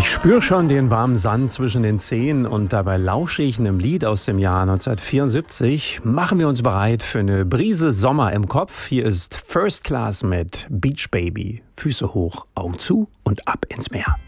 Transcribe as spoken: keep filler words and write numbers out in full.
Ich spüre schon den warmen Sand zwischen den Zehen und dabei lausche ich einem Lied aus dem Jahr neunzehnhundertvierundsiebzig. Machen wir uns bereit für eine Brise Sommer im Kopf. Hier ist First Class mit Beach Baby. Füße hoch, Augen zu und ab ins Meer.